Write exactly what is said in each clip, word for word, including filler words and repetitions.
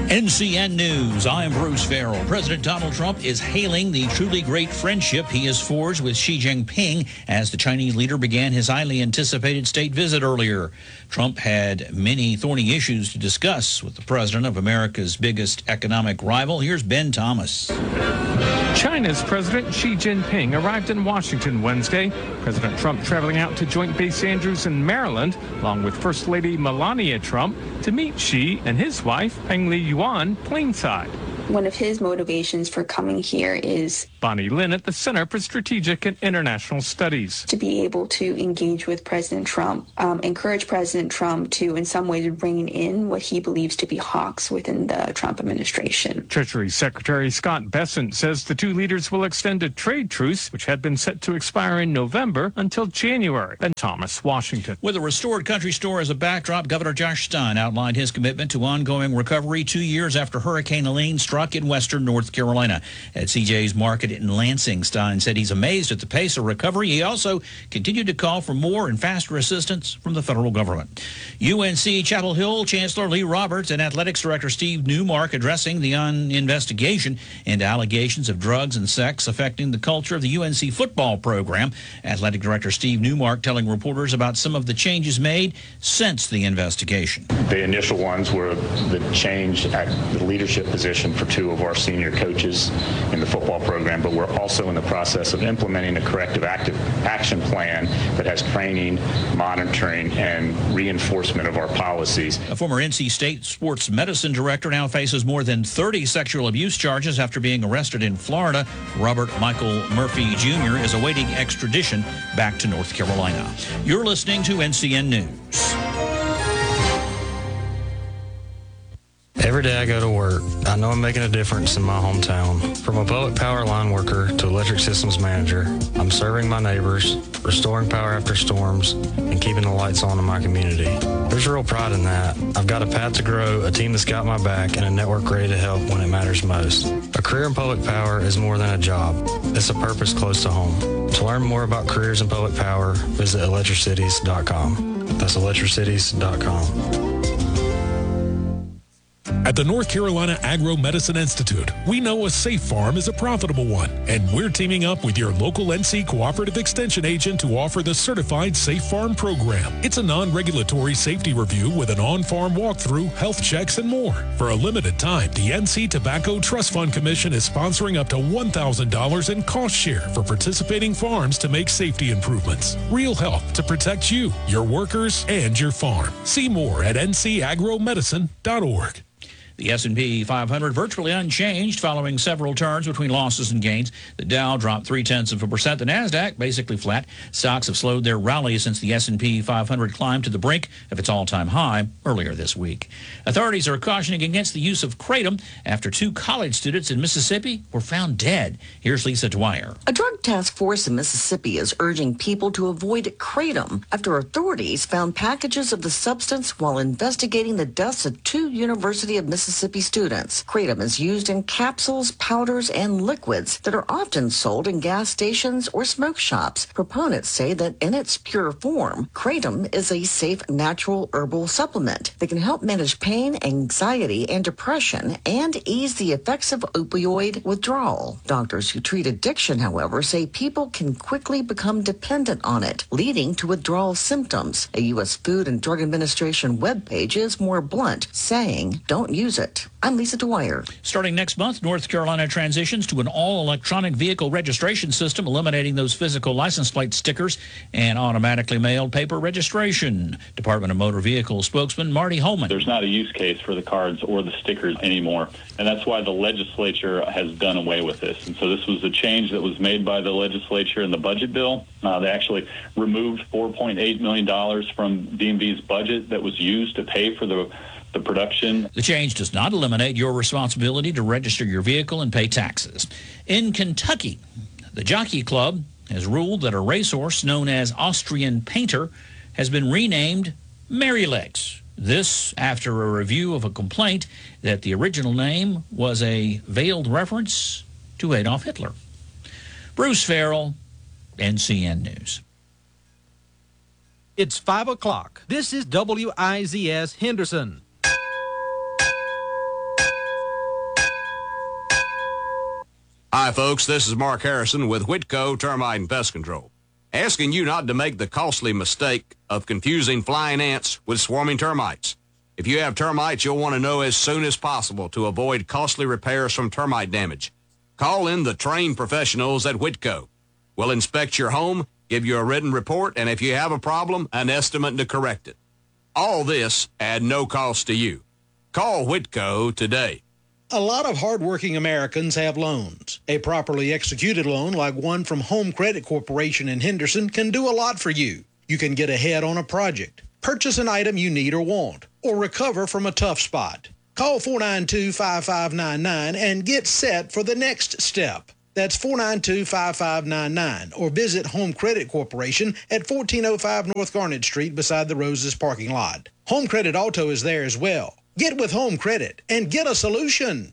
N C N News, I'm Bruce Farrell. President Donald Trump is hailing the truly great friendship he has forged with Xi Jinping as the Chinese leader began his highly anticipated state visit earlier. Trump had many thorny issues to discuss with the president of America's biggest economic rival. Here's Ben Thomas. China's President Xi Jinping arrived in Washington Wednesday. President Trump traveling out to Joint Base Andrews in Maryland, along with First Lady Melania Trump, to meet Xi and his wife, Peng Liyuan, Plainside. One of his motivations for coming here is Bonnie Lin at the Center for Strategic and International Studies. To be able to engage with President Trump, um, encourage President Trump to, in some ways, rein in what he believes to be hawks within the Trump administration. Treasury Secretary Scott Bessent says the two leaders will extend a trade truce, which had been set to expire in November, until January. Ben Thomas, Washington. With a restored country store as a backdrop, Governor Josh Stein outlined his commitment to ongoing recovery two years after Hurricane Helene struck in western North Carolina. At C J's Market in Lansing, Stein said he's amazed at the pace of recovery. He also continued to call for more and faster assistance from the federal government. U N C Chapel Hill Chancellor Lee Roberts and Athletics Director Steve Newmark addressing the un- investigation into allegations of drugs and sex affecting the culture of the U N C football program. Athletic Director Steve Newmark telling reporters about some of the changes made since the investigation. The initial ones were the change at the leadership position for two of our senior coaches in the football program, but we're also in the process of implementing a corrective active action plan that has training, monitoring, and reinforcement of our policies. A former N C State sports medicine director now faces more than thirty sexual abuse charges after being arrested in Florida. Robert Michael Murphy Junior is awaiting extradition back to North Carolina. You're listening to N C N News. Every day I go to work, I know I'm making a difference in my hometown. From a public power line worker to electric systems manager, I'm serving my neighbors, restoring power after storms, and keeping the lights on in my community. There's real pride in that. I've got a path to grow, a team that's got my back, and a network ready to help when it matters most. A career in public power is more than a job. It's a purpose close to home. To learn more about careers in public power, visit electricities dot com. That's electricities dot com. At the North Carolina Agro-Medicine Institute, we know a safe farm is a profitable one, and we're teaming up with your local N C Cooperative Extension agent to offer the Certified Safe Farm program. It's a non-regulatory safety review with an on-farm walkthrough, health checks, and more. For a limited time, the N C Tobacco Trust Fund Commission is sponsoring up to one thousand dollars in cost share for participating farms to make safety improvements. Real help to protect you, your workers, and your farm. See more at N C agro medicine dot org. The S and P five hundred virtually unchanged following several turns between losses and gains. The Dow dropped three-tenths of a percent. The NASDAQ basically flat. Stocks have slowed their rally since the S and P five hundred climbed to the brink of its all-time high earlier this week. Authorities are cautioning against the use of kratom after two college students in Mississippi were found dead. Here's Lisa Dwyer. A drug task force in Mississippi is urging people to avoid kratom after authorities found packages of the substance while investigating the deaths of two University of Mississippi Mississippi students. Kratom is used in capsules, powders, and liquids that are often sold in gas stations or smoke shops. Proponents say that in its pure form, kratom is a safe natural herbal supplement that can help manage pain, anxiety, and depression and ease the effects of opioid withdrawal. Doctors who treat addiction, however, say people can quickly become dependent on it, leading to withdrawal symptoms. A U S Food and Drug Administration webpage is more blunt, saying, don't use it. I'm Lisa Dwyer. Starting next month, North Carolina transitions to an all-electronic vehicle registration system, eliminating those physical license plate stickers and automatically mailed paper registration. Department of Motor Vehicles spokesman Marty Holman. There's not a use case for the cards or the stickers anymore, and that's why the legislature has done away with this. And so this was a change that was made by the legislature in the budget bill. Uh, they actually removed four point eight million dollars from D M V's budget that was used to pay for the the production. The change does not eliminate your responsibility to register your vehicle and pay taxes. In Kentucky, the Jockey Club has ruled that a racehorse known as Austrian Painter has been renamed Merrylegs. This after a review of a complaint that the original name was a veiled reference to Adolf Hitler. Bruce Farrell, N C N News. It's five o'clock. This is W I Z S Henderson. Hi, folks. This is Mark Harrison with Whitco Termite and Pest Control, asking you not to make the costly mistake of confusing flying ants with swarming termites. If you have termites, you'll want to know as soon as possible to avoid costly repairs from termite damage. Call in the trained professionals at Whitco. We'll inspect your home, give you a written report, and if you have a problem, an estimate to correct it. All this at no cost to you. Call Whitco today. A lot of hardworking Americans have loans. A properly executed loan like one from Home Credit Corporation in Henderson can do a lot for you. You can get ahead on a project, purchase an item you need or want, or recover from a tough spot. Call four nine two, five five nine nine and get set for the next step. That's four nine two, five five nine nine, or visit Home Credit Corporation at fourteen oh five North Garnet Street beside the Roses parking lot. Home Credit Auto is there as well. Get with Home Credit and get a solution.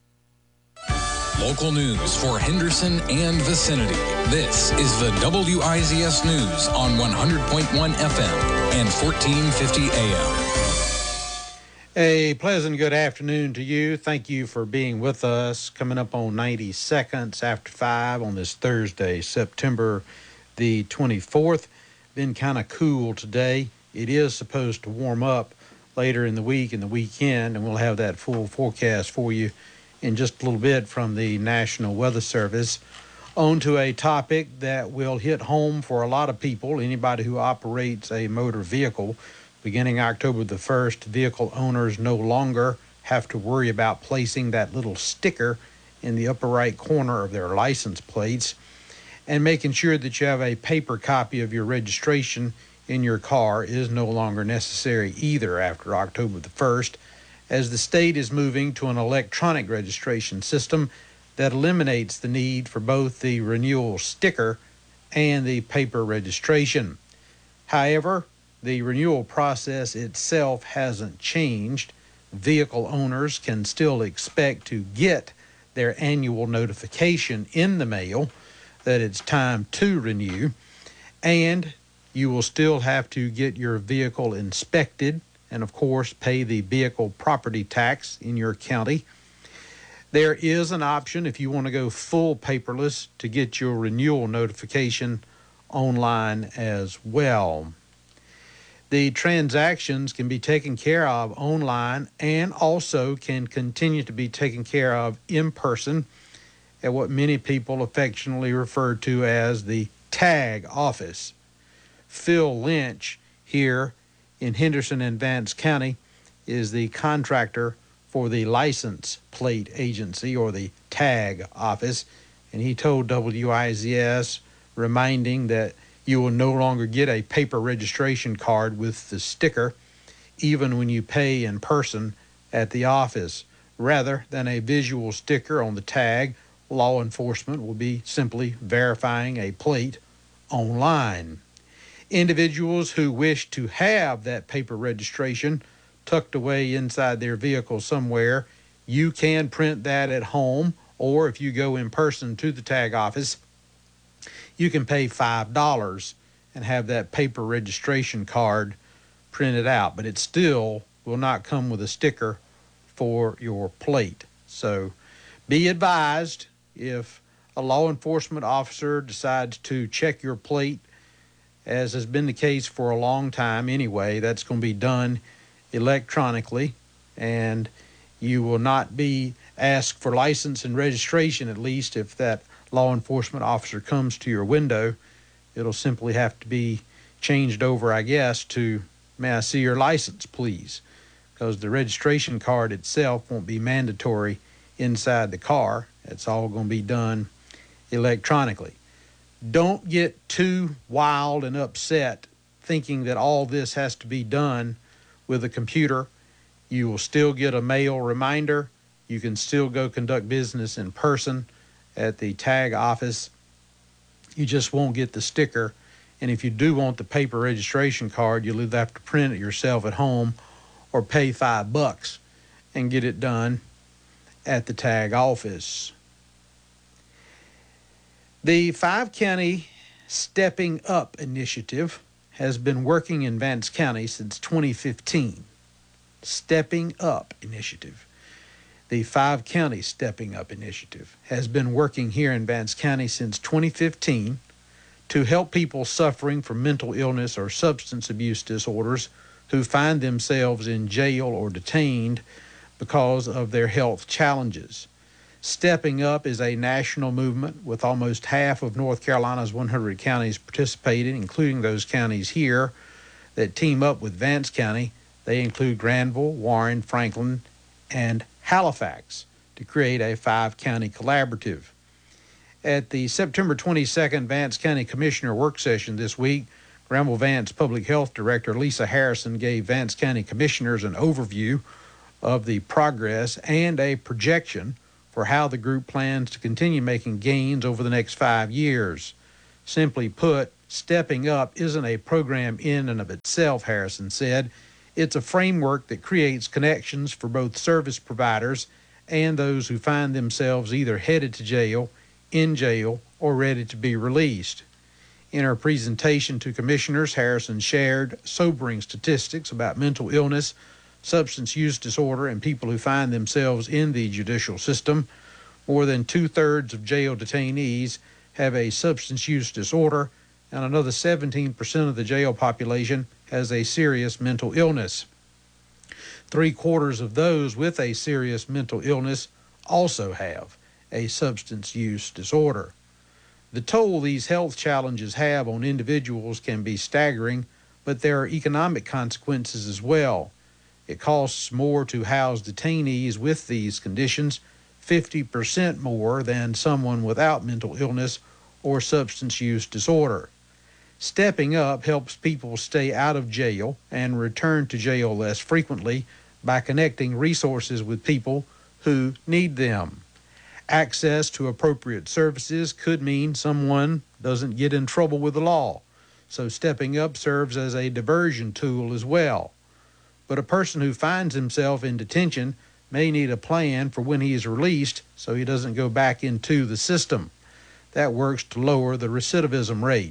Local news for Henderson and vicinity. This is the W I Z S News on one hundred point one F M and fourteen fifty A M. A pleasant good afternoon to you. Thank you for being with us. Coming up on ninety seconds after five on this Thursday, September the twenty-fourth. Been kind of cool today. It is supposed to warm up later in the week and the weekend, and we'll have that full forecast for you in just a little bit from the National Weather Service. On to a topic that will hit home for a lot of people, anybody who operates a motor vehicle. Beginning October the first, vehicle owners no longer have to worry about placing that little sticker in the upper right corner of their license plates and making sure that you have a paper copy of your registration in your car is no longer necessary either after October the first, as the state is moving to an electronic registration system that eliminates the need for both the renewal sticker and the paper registration. However, the renewal process itself hasn't changed. Vehicle owners can still expect to get their annual notification in the mail that it's time to renew, and you will still have to get your vehicle inspected and, of course, pay the vehicle property tax in your county. There is an option, if you want to go full paperless, to get your renewal notification online as well. The transactions can be taken care of online and also can continue to be taken care of in person at what many people affectionately refer to as the tag office. Phil Lynch here in Henderson and Vance County is the contractor for the license plate agency, or the tag office, and he told W I Z S, reminding that you will no longer get a paper registration card with the sticker even when you pay in person at the office. Rather than a visual sticker on the tag, law enforcement will be simply verifying a plate online. Individuals who wish to have that paper registration tucked away inside their vehicle somewhere, you can print that at home, or if you go in person to the tag office, you can pay five dollars and have that paper registration card printed out, but it still will not come with a sticker for your plate. So be advised, if a law enforcement officer decides to check your plate, as has been the case for a long time anyway, that's going to be done electronically, and you will not be asked for license and registration, at least if that law enforcement officer comes to your window. It'll simply have to be changed over, I guess, to, may I see your license, please? Because the registration card itself won't be mandatory inside the car. It's all going to be done electronically. Don't get too wild and upset thinking that all this has to be done with a computer. You will still get a mail reminder. You can still go conduct business in person at the tag office. You just won't get the sticker. And if you do want the paper registration card, you'll either have to print it yourself at home or pay five bucks and get it done at the tag office. The five-county Stepping Up initiative has been working in Vance County since twenty fifteen. Stepping Up initiative. The Five Counties Stepping Up Initiative has been working here in Vance County since twenty fifteen to help people suffering from mental illness or substance abuse disorders who find themselves in jail or detained because of their health challenges. Stepping Up is a national movement with almost half of North Carolina's one hundred counties participating, including those counties here that team up with Vance County. They include Granville, Warren, Franklin, and Halifax to create a five-county collaborative. At the September twenty-second Vance County Commissioner Work Session this week, Granville Vance Public Health Director Lisa Harrison gave Vance County Commissioners an overview of the progress and a projection for how the group plans to continue making gains over the next five years. Simply put, Stepping Up isn't a program in and of itself, Harrison said. It's a framework that creates connections for both service providers and those who find themselves either headed to jail, in jail, or ready to be released. In her presentation to commissioners, Harrison shared sobering statistics about mental illness, substance use disorder, and people who find themselves in the judicial system. More than two-thirds of jail detainees have a substance use disorder, and another seventeen percent of the jail population has a serious mental illness. Three-quarters of those with a serious mental illness also have a substance use disorder. The toll these health challenges have on individuals can be staggering, but there are economic consequences as well. It costs more to house detainees with these conditions, fifty percent more than someone without mental illness or substance use disorder. Stepping Up helps people stay out of jail and return to jail less frequently by connecting resources with people who need them. Access to appropriate services could mean someone doesn't get in trouble with the law, so Stepping Up serves as a diversion tool as well. But a person who finds himself in detention may need a plan for when he is released so he doesn't go back into the system. That works to lower the recidivism rate.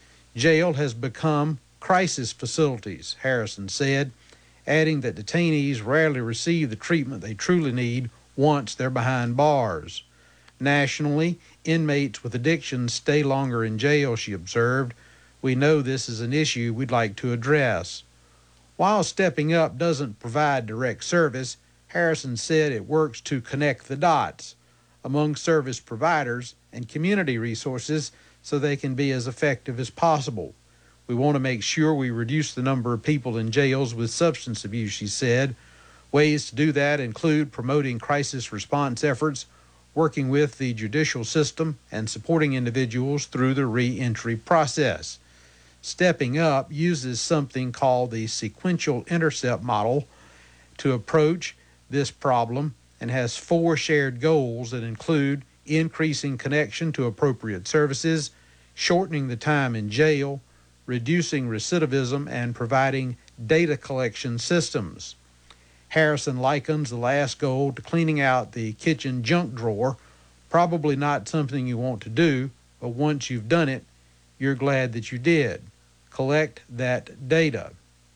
Jail has become crisis facilities, Harrison said, adding that detainees rarely receive the treatment they truly need once they're behind bars. Nationally, inmates with addictions stay longer in jail, she observed. We know this is an issue we'd like to address. While Stepping Up doesn't provide direct service, Harrison said it works to connect the dots among service providers and community resources so they can be as effective as possible. We want to make sure we reduce the number of people in jails with substance abuse, she said. Ways to do that include promoting crisis response efforts, working with the judicial system, and supporting individuals through the re-entry process. Stepping Up uses something called the sequential intercept model to approach this problem and has four shared goals that include increasing connection to appropriate services, shortening the time in jail, reducing recidivism, and providing data collection systems. Harrison likens the last goal to cleaning out the kitchen junk drawer. Probably not something you want to do, but once you've done it, you're glad that you did. Collect that data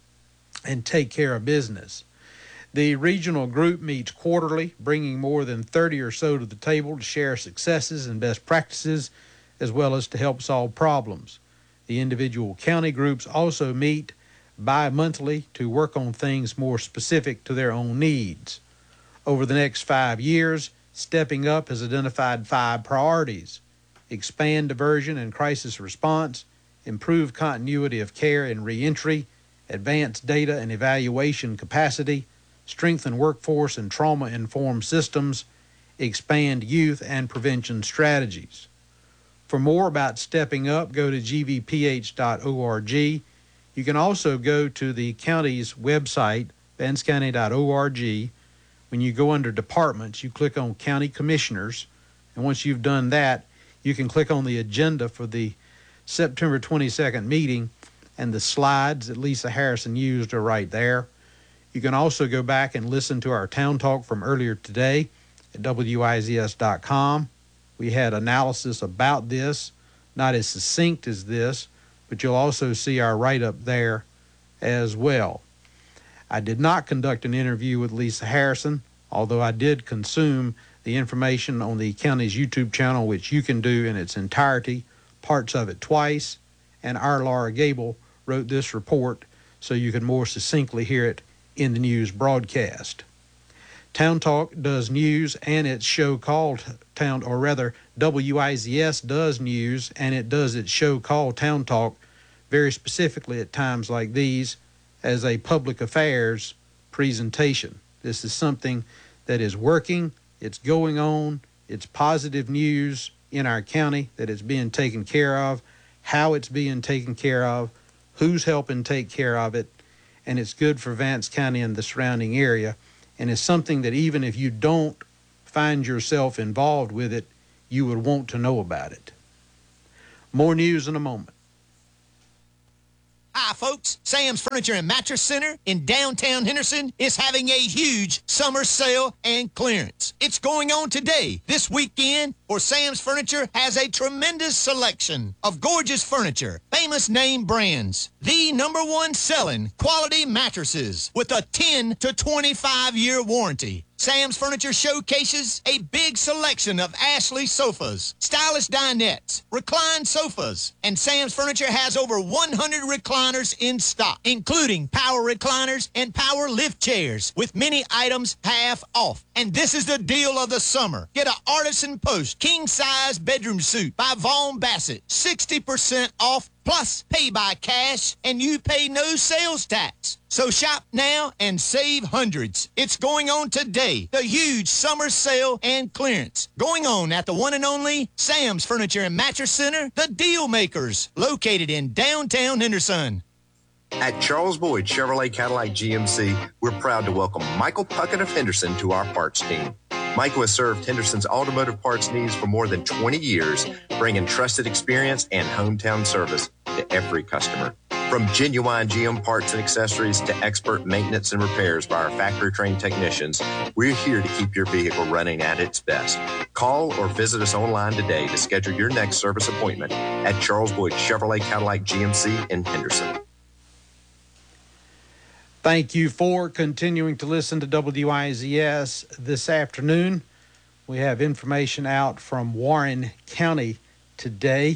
and take care of business. The regional group meets quarterly, bringing more than thirty or so to the table to share successes and best practices, as well as to help solve problems. The individual county groups also meet bi-monthly to work on things more specific to their own needs. Over the next five years, Stepping Up has identified five priorities: expand diversion and crisis response, improve continuity of care and reentry, advance data and evaluation capacity, strengthen workforce and trauma-informed systems, expand youth and prevention strategies. For more about Stepping Up, go to g v p h dot org. You can also go to the county's website, vance county dot org. When you go under Departments, you click on County Commissioners, and once you've done that, you can click on the agenda for the September twenty-second meeting, and the slides that Lisa Harrison used are right there. You can also go back and listen to our Town Talk from earlier today at w i z s dot com. We had analysis about this, not as succinct as this, but you'll also see our write-up there as well. I did not conduct an interview with Lisa Harrison, although I did consume the information on the county's YouTube channel, which you can do in its entirety, parts of it twice, and our Laura Gable wrote this report so you can more succinctly hear it in the news broadcast. Town Talk does news, and its show called Town, or rather W I Z S does news, and it does its show called Town Talk very specifically at times like these as a public affairs presentation. This is something that is working, it's going on, it's positive news in our county that it's being taken care of, how it's being taken care of, who's helping take care of it, and it's good for Vance County and the surrounding area. And it's something that even if you don't find yourself involved with it, you would want to know about it. More news in a moment. Hi, folks. Sam's Furniture and Mattress Center in downtown Henderson is having a huge summer sale and clearance. It's going on today, this weekend, for Sam's Furniture has a tremendous selection of gorgeous furniture, famous name brands, the number one selling quality mattresses with a ten to twenty-five year warranty. Sam's Furniture showcases a big selection of Ashley sofas, stylish dinettes, reclined sofas, and Sam's Furniture has over one hundred recliners in stock, including power recliners and power lift chairs, with many items half off. And this is the deal of the summer. Get an Artisan Post king-size bedroom suit by Vaughn Bassett, sixty percent off, plus pay by cash, and you pay no sales tax. So shop now and save hundreds. It's going on today. The huge summer sale and clearance going on at the one and only Sam's Furniture and Mattress Center, the Deal Makers, located in downtown Henderson. At Charles Boyd Chevrolet Cadillac G M C, we're proud to welcome Michael Puckett of Henderson to our parts team. Michael has served Henderson's automotive parts needs for more than twenty years, bringing trusted experience and hometown service to every customer. From genuine G M parts and accessories to expert maintenance and repairs by our factory-trained technicians, we're here to keep your vehicle running at its best. Call or visit us online today to schedule your next service appointment at Charles Boyd Chevrolet Cadillac G M C in Henderson. Thank you for continuing to listen to W I Z S this afternoon. We have information out from Warren County today,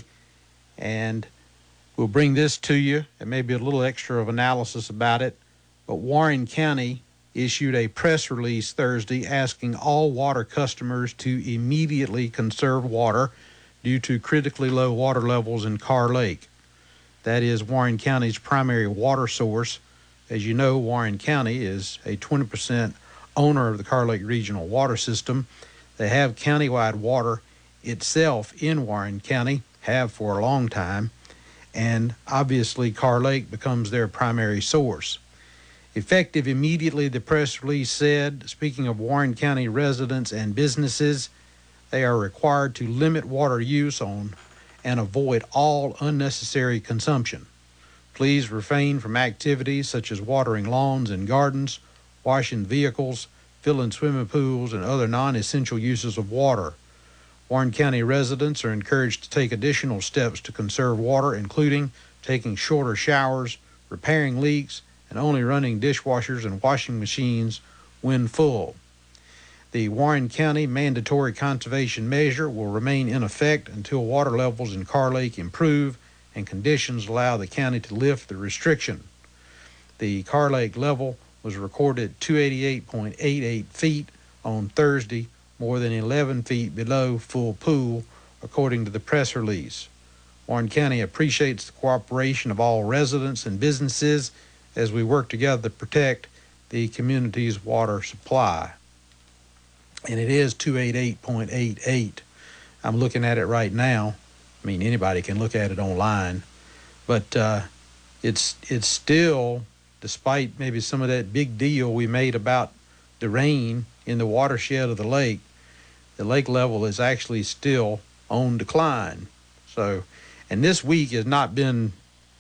and we'll bring this to you and maybe a little extra of analysis about it. But Warren County issued a press release Thursday asking all water customers to immediately conserve water due to critically low water levels in Carr Lake. That is Warren County's primary water source. As you know, Warren County is a twenty percent owner of the Carr Lake Regional Water System. They have countywide water itself in Warren County, have for a long time, and obviously Carr Lake becomes their primary source. Effective immediately, the press release said, speaking of Warren County residents and businesses, they are required to limit water use on and avoid all unnecessary consumption. Please refrain from activities such as watering lawns and gardens, washing vehicles, filling swimming pools, and other non-essential uses of water. Warren County residents are encouraged to take additional steps to conserve water, including taking shorter showers, repairing leaks, and only running dishwashers and washing machines when full. The Warren County mandatory conservation measure will remain in effect until water levels in Carr Lake improve and conditions allow the county to lift the restriction. The Carr Lake level was recorded at two eighty-eight point eight eight feet on Thursday, more than eleven feet below full pool, according to the press release. Warren County appreciates the cooperation of all residents and businesses as we work together to protect the community's water supply. And it is two eighty-eight point eight eight. I'm looking at it right now. I mean, anybody can look at it online, but uh, it's it's still, despite maybe some of that big deal we made about the rain in the watershed of the lake, the lake level is actually still on decline. So, and this week has not been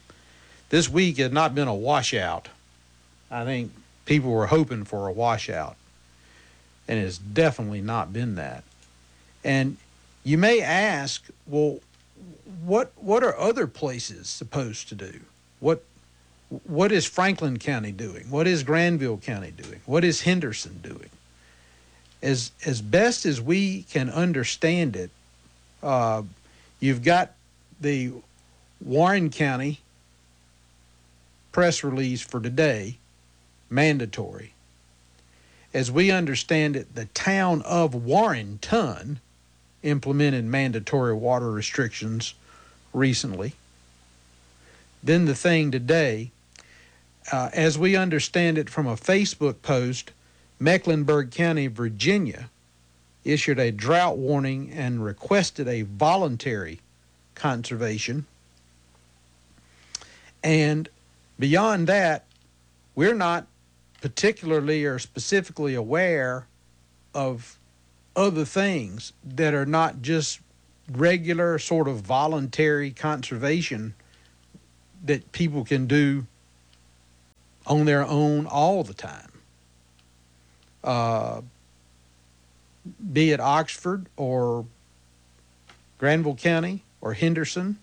this week has not been a washout. I think people were hoping for a washout, and it's definitely not been that. And you may ask, well, What what are other places supposed to do? What what is Franklin County doing? What is Granville County doing? What is Henderson doing? as as best as we can understand it, uh, you've got the Warren County press release for today, mandatory. As we understand it, the town of Warrenton implemented mandatory water restrictions recently. Then the thing today, uh, as we understand it from a Facebook post, Mecklenburg County, Virginia, issued a drought warning and requested a voluntary conservation. And beyond that, we're not particularly or specifically aware of other things that are not just regular sort of voluntary conservation that people can do on their own all the time. Uh, be it Oxford or Granville County or Henderson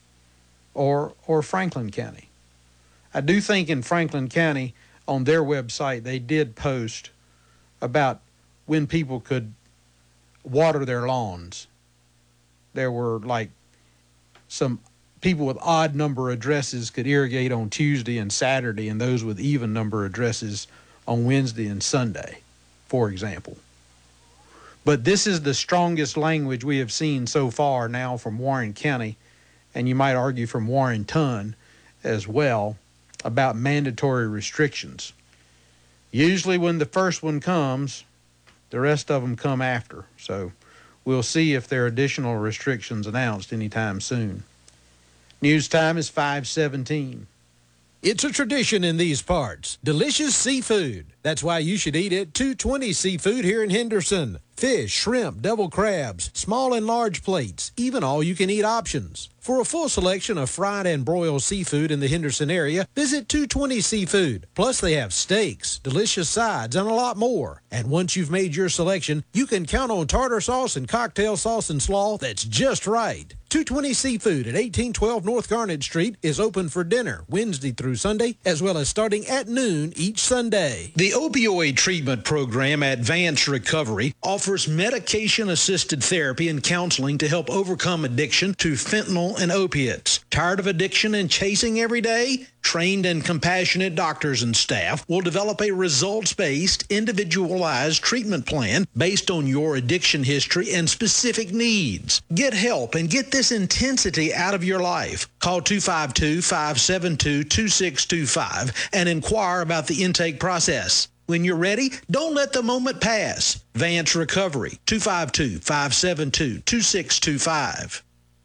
or or Franklin County. I do think in Franklin County on their website they did post about when people could water their lawns. There were like some people with odd number addresses could irrigate on Tuesday and Saturday, and those with even number addresses on Wednesday and Sunday, for example. But this is the strongest language we have seen so far now from Warren County, and you might argue from Warrenton as well, about mandatory restrictions. Usually when the first one comes, the rest of them come after. So we'll see if there are additional restrictions announced anytime soon. News time is five seventeen. It's a tradition in these parts. Delicious seafood. That's why you should eat at two twenty Seafood here in Henderson. Fish, shrimp, devil crabs, small and large plates, even all-you-can-eat options. For a full selection of fried and broiled seafood in the Henderson area, visit two twenty Seafood. Plus, they have steaks, delicious sides, and a lot more. And once you've made your selection, you can count on tartar sauce and cocktail sauce and slaw that's just right. two twenty Seafood at eighteen twelve North Garnet Street is open for dinner Wednesday through Sunday, as well as starting at noon each Sunday. The opioid treatment program, Advanced Recovery, offers medication-assisted therapy and counseling to help overcome addiction to fentanyl and opiates. Tired of addiction and chasing every day? Trained and compassionate doctors and staff will develop a results-based, individualized treatment plan based on your addiction history and specific needs. Get help and get this intensity out of your life. Call two five two, five seven two, two six two five and inquire about the intake process. When you're ready, don't let the moment pass. Vance Recovery, two five two, five seven two, two six two five.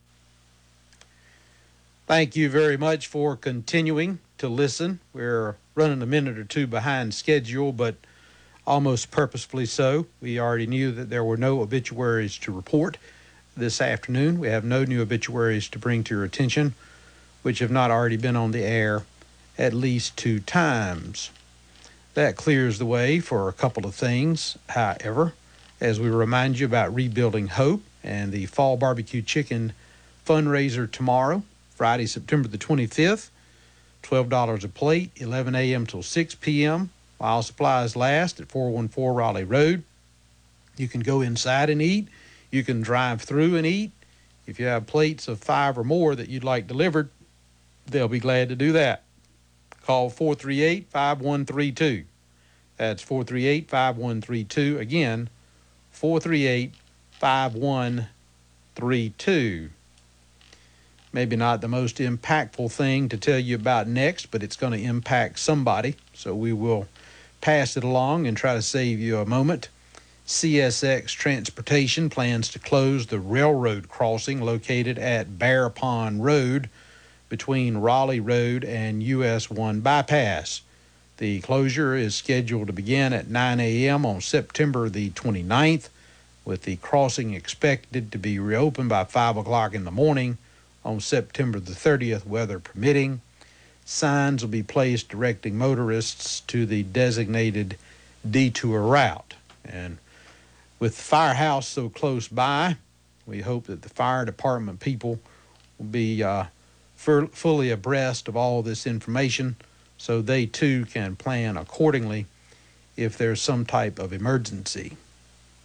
Thank you very much for continuing to listen. We're running a minute or two behind schedule, but almost purposefully so. We already knew that there were no obituaries to report this afternoon. We have no new obituaries to bring to your attention, which have not already been on the air at least two times. That clears the way for a couple of things, however, as we remind you about Rebuilding Hope and the Fall Barbecue Chicken fundraiser tomorrow, Friday, September the twenty-fifth, twelve dollars a plate, eleven a.m. till six p.m., while supplies last at four one four Raleigh Road. You can go inside and eat. You can drive through and eat. If you have plates of five or more that you'd like delivered, they'll be glad to do that. Call four three eight, five one three two. That's four three eight, five one three two. Again, four three eight, five one three two. Maybe not the most impactful thing to tell you about next, but it's going to impact somebody, so we will pass it along and try to save you a moment. C S X Transportation plans to close the railroad crossing located at Bear Pond Road between Raleigh Road and U S one bypass. The closure is scheduled to begin at nine a.m. on September the twenty-ninth, with the crossing expected to be reopened by five o'clock in the morning on September the thirtieth, weather permitting. Signs will be placed directing motorists to the designated detour route. And with the firehouse so close by, we hope that the fire department people will be uh, fur- fully abreast of all this information so they too can plan accordingly if there's some type of emergency.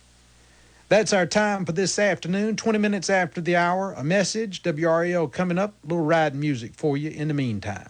That's our time for this afternoon. twenty minutes after the hour, a message. W R A L coming up. A little riding music for you in the meantime.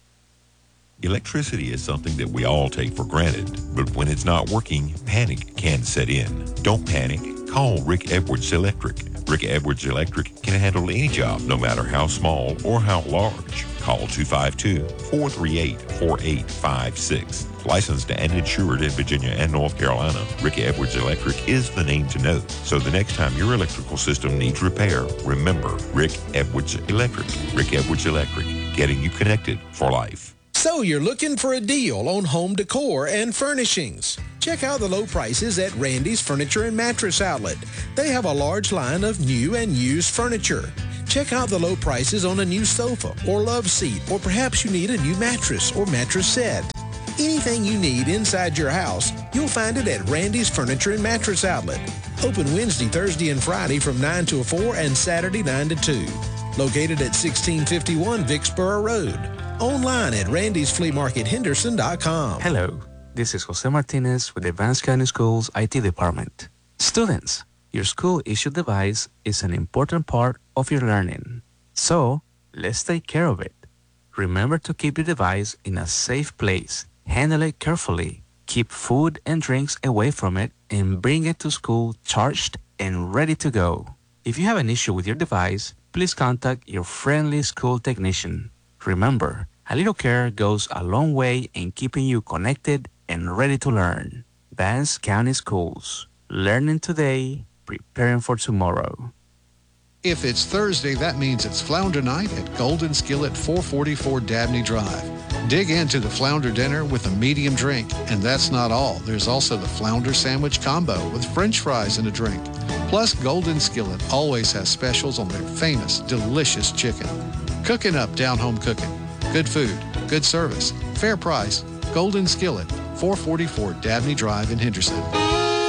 Electricity is something that we all take for granted, but when it's not working, panic can set in. Don't panic. Call Rick Edwards Electric. Rick Edwards Electric can handle any job, no matter how small or how large. Call two five two, four three eight, four eight five six. Licensed and insured in Virginia and North Carolina, Rick Edwards Electric is the name to know. So the next time your electrical system needs repair, remember Rick Edwards Electric. Rick Edwards Electric, getting you connected for life. So you're looking for a deal on home decor and furnishings. Check out the low prices at Randy's Furniture and Mattress Outlet. They have a large line of new and used furniture. Check out the low prices on a new sofa or love seat, or perhaps you need a new mattress or mattress set. Anything you need inside your house, you'll find it at Randy's Furniture and Mattress Outlet. Open Wednesday, Thursday, and Friday from nine to four and Saturday nine to two. Located at sixteen fifty-one Vicksboro Road. Online at randys flea market henderson dot com. Hello, this is Jose Martinez with the Vance County Schools I T Department. Students, your school-issued device is an important part of your learning. So, let's take care of it. Remember to keep your device in a safe place. Handle it carefully. Keep food and drinks away from it and bring it to school charged and ready to go. If you have an issue with your device, please contact your friendly school technician. Remember, a little care goes a long way in keeping you connected and ready to learn. Vance County Schools. Learning today, preparing for tomorrow. If it's Thursday, that means it's Flounder Night at Golden Skillet, four forty-four Dabney Drive. Dig into the Flounder dinner with a medium drink. And that's not all. There's also the Flounder Sandwich Combo with French fries and a drink. Plus, Golden Skillet always has specials on their famous, delicious chicken. Cooking up down home cooking. Good food, good service, fair price. Golden Skillet, four forty-four Dabney Drive in Henderson.